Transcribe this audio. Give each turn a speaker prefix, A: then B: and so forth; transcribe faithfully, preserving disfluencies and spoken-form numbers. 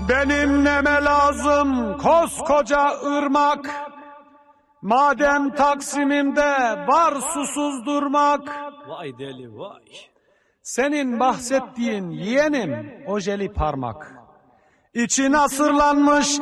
A: Benim neme lazım koskoca ırmak, madem Taksim'imde var susuz durmak.
B: Vay deli vay.
A: Senin bahsettiğin yeğenim ojeli parmak. İçi nasırlanmış